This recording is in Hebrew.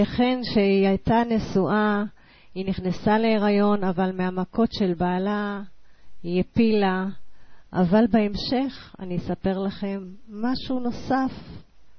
לכן שהיא הייתה נשואה, היא נכנסה להיריון, אבל מהמכות של בעלה היא הפילה. אבל בהמשך אני אספר לכם משהו נוסף